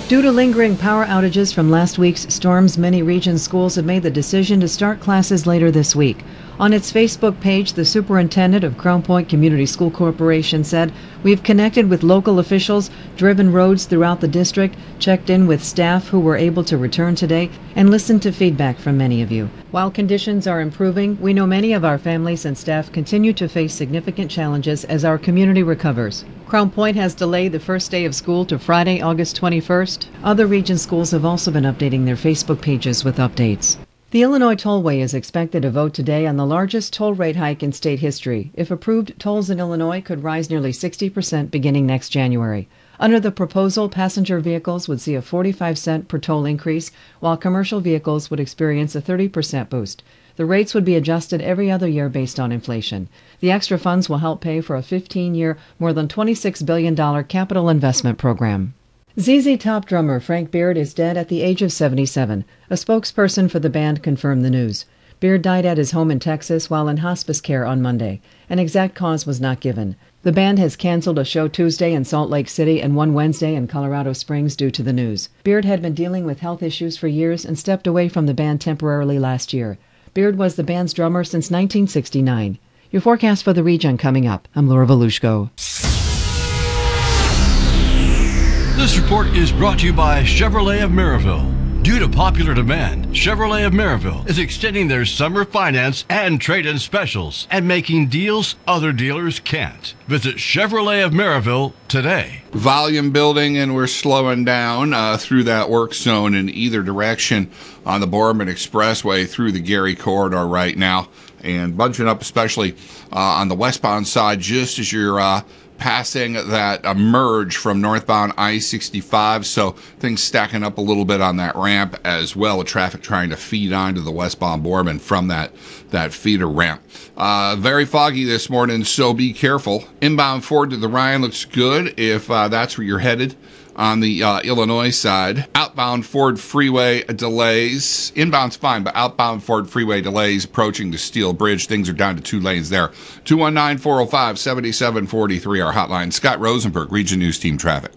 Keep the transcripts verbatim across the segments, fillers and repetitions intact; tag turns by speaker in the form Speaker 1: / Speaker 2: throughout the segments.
Speaker 1: Due to lingering power outages from last week's storms, many region schools have made the decision to start classes later this week. On its Facebook page, the superintendent of Crown Point Community School Corporation said, "We've connected with local officials, driven roads throughout the district, checked in with staff who were able to return today, and listened to feedback from many of you. While conditions are improving, we know many of our families and staff continue to face significant challenges as our community recovers." Crown Point has delayed the first day of school to Friday, August twenty-first. Other region schools have also been updating their Facebook pages with updates. The Illinois Tollway is expected to vote today on the largest toll rate hike in state history. If approved, tolls in Illinois could rise nearly sixty percent beginning next January. Under the proposal, passenger vehicles would see a forty-five cent per toll increase, while commercial vehicles would experience a thirty percent boost. The rates would be adjusted every other year based on inflation. The extra funds will help pay for a fifteen-year, more than twenty-six billion dollars capital investment program. Z Z Top drummer Frank Beard is dead at the age of seventy-seven. A spokesperson for the band confirmed the news. Beard died at his home in Texas while in hospice care on Monday. An exact cause was not given. The band has canceled a show Tuesday in Salt Lake City and one Wednesday in Colorado Springs due to the news. Beard had been dealing with health issues for years and stepped away from the band temporarily last year. Beard was the band's drummer since nineteen sixty-nine. Your forecast for the region coming up. I'm Laura Volushko.
Speaker 2: This report is brought to you by Chevrolet of Maryville. Due to popular demand, Chevrolet of Maryville is extending their summer finance and trade-in specials and making deals other dealers can't. Visit Chevrolet of Maryville today.
Speaker 3: Volume building, and we're slowing down uh, through that work zone in either direction on the Boardman Expressway through the Gary corridor right now, and bunching up especially uh, on the westbound side just as you're uh, passing that uh, merge from northbound I sixty-five, so things stacking up a little bit on that ramp as well, with traffic trying to feed onto the westbound Boardman from that, that feeder ramp. Uh, very foggy this morning, so be careful. Inbound Ford to the Ryan looks good if uh, that's where you're headed. On the uh, Illinois side, outbound Ford Freeway delays. Inbound's fine, but outbound Ford Freeway delays approaching the Steel Bridge. Things are down to two lanes there. two one nine, four oh five, seven seven four three, our hotline. Scott Rosenberg, Region News Team Traffic.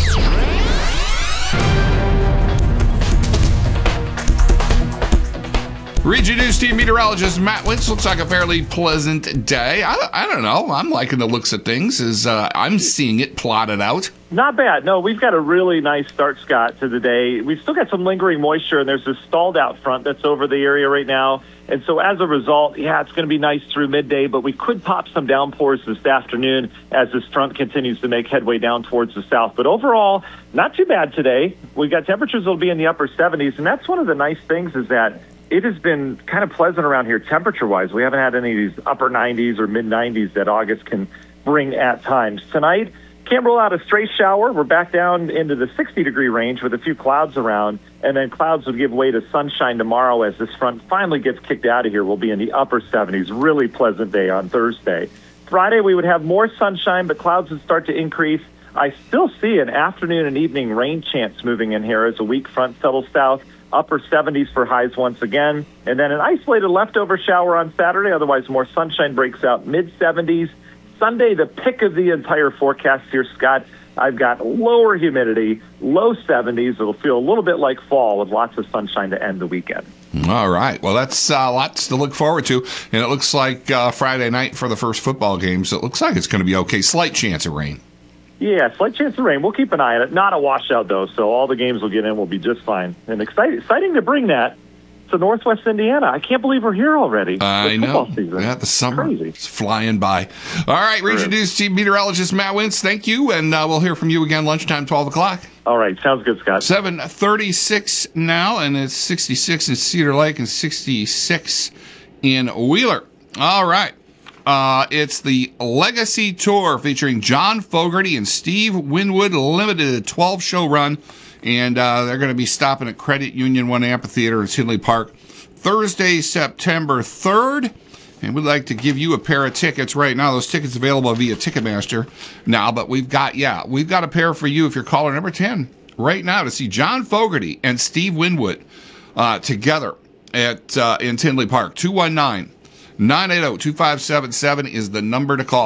Speaker 3: Region News Team meteorologist Matt Wintz. Looks like a fairly pleasant day. I, I don't know. I'm liking the looks of things as uh, I'm seeing it plotted out.
Speaker 4: Not bad. No, we've got a really nice start, Scott, to the day. We've still got some lingering moisture, and there's this stalled out front that's over the area right now. And so as a result, yeah, it's going to be nice through midday, but we could pop some downpours this afternoon as this front continues to make headway down towards the south. But overall, not too bad today. We've got temperatures that will be in the upper seventies, and that's one of the nice things is that it has been kind of pleasant around here temperature-wise. We haven't had any of these upper nineties or mid-nineties that August can bring at times. Tonight, can't rule out a stray shower. We're back down into the sixty-degree range with a few clouds around, and then clouds will give way to sunshine tomorrow as this front finally gets kicked out of here. We'll be in the upper seventies. Really pleasant day on Thursday. Friday, we would have more sunshine, but clouds would start to increase. I still see an afternoon and evening rain chance moving in here as a weak front settles south. Upper seventies for highs once again. And then an isolated leftover shower on Saturday. Otherwise, more sunshine breaks out, mid-seventies. Sunday, the pick of the entire forecast here, Scott. I've got lower humidity, low seventies. It'll feel a little bit like fall with lots of sunshine to end the weekend.
Speaker 3: All right. Well, that's uh, lots to look forward to. And it looks like uh, Friday night for the first football game, so it looks like it's going to be okay. Slight chance of rain.
Speaker 4: Yeah, slight chance of rain. We'll keep an eye on it. Not a washout, though, so all the games we'll get in will be just fine. And exciting, exciting to bring that to Northwest Indiana. I can't believe we're here already.
Speaker 3: I know. Yeah, the summer is flying by. All right, Region News Team meteorologist Matt Wintz, thank you, and uh, we'll hear from you again lunchtime, twelve o'clock.
Speaker 4: All right, sounds good, Scott.
Speaker 3: seven thirty-six now, and it's sixty-six in Cedar Lake and sixty-six in Wheeler. All right. Uh, it's the Legacy Tour featuring John Fogerty and Steve Winwood, limited a twelve-show run, and uh, they're going to be stopping at Credit Union One Amphitheater in Tinley Park Thursday, September third, and we'd like to give you a pair of tickets right now. Those tickets available via Ticketmaster now, but we've got, yeah, we've got a pair for you if you're caller number ten right now to see John Fogerty and Steve Winwood uh, together at uh, in Tinley Park. two one nine, nine eight zero, two five seven seven is the number to call for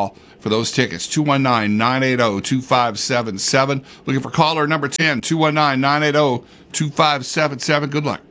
Speaker 3: for those tickets. two one nine, nine eight zero, two five seven seven. Looking for caller number ten, two one nine, nine eight zero, two five seven seven. Good luck.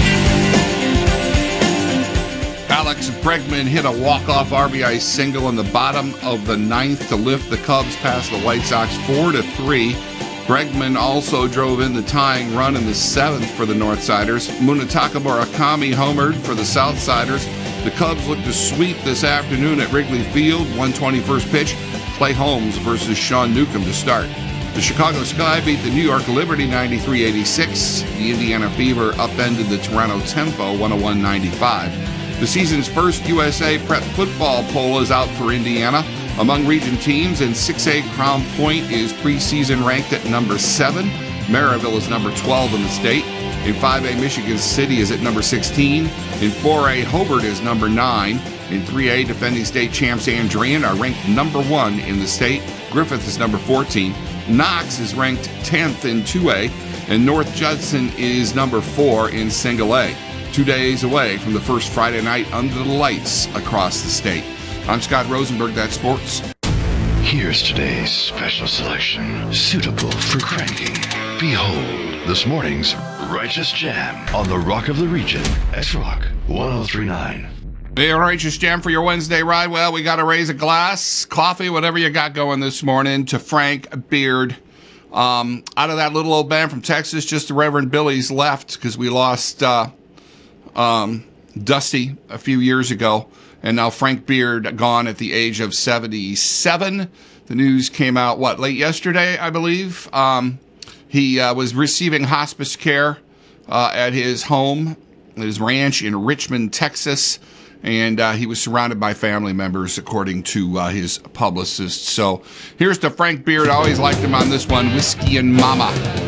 Speaker 3: Alex Bregman hit a walk-off R B I single in the bottom of the ninth to lift the Cubs past the White Sox four to three. Bregman also drove in the tying run in the seventh for the Northsiders. Munetaka Murakami homered for the Southsiders. The Cubs look to sweep this afternoon at Wrigley Field. one twenty-first pitch, Clay Holmes versus Sean Newcomb to start. The Chicago Sky beat the New York Liberty ninety-three eighty-six. The Indiana Fever upended the Toronto Tempo one oh one ninety-five. The season's first U S A Prep football poll is out for Indiana. Among region teams, in six A, Crown Point is preseason ranked at number seven. Maryville is number twelve in the state. In five A, Michigan City is at number sixteen. In four A, Hobart is number nine. In three A, defending state champs Andrean are ranked number one in the state. Griffith is number fourteen. Knox is ranked tenth in two A. And North Judson is number four in single A. Two days away from the first Friday night under the lights across the state. I'm Scott Rosenberg, that's sports.
Speaker 2: Here's today's special selection, suitable for cranking. Behold, this morning's Righteous Jam on the Rock of the Region, X-Rock one oh three point nine.
Speaker 3: The Righteous Jam for your Wednesday ride. Well, we got to raise a glass, coffee, whatever you got going this morning, to Frank Beard. Um, out of that little old band from Texas, just the Reverend Billy's left because we lost uh, um, Dusty a few years ago. And now Frank Beard gone at the age of seventy-seven. The news came out, what, late yesterday, I believe. Um, he uh, was receiving hospice care uh, at his home, his ranch in Richmond, Texas. And uh, he was surrounded by family members, according to uh, his publicist. So here's to Frank Beard. I always liked him on this one, Whiskey and Mama.